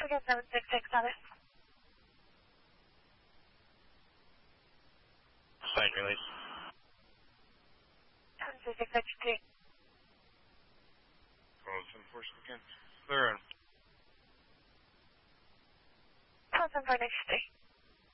again, 766 on it. Sign release. 766 Call 746 again. Clear on. 746